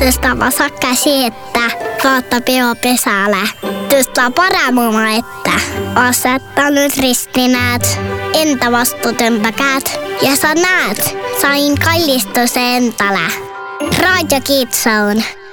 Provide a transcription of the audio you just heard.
Tõsta vasakka siettä, kautta peopesälle. Tõsta paremuma ette. Asettanut ristinäät, entä vastutempäkäät. Ja sä näet, sain kallistuse entale. Radio Kitsoon.